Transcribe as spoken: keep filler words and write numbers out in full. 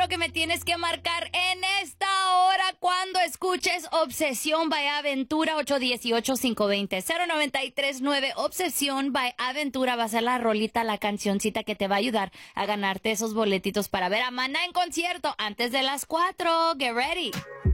Lo que me tienes que marcar en esta hora cuando escuches Obsesión by Aventura ocho uno ocho, cinco dos cero, cero nueve tres nueve. Obsesión by Aventura va a ser la rolita, la cancioncita que te va a ayudar a ganarte esos boletitos para ver a Maná en concierto antes de las cuatro. Get ready.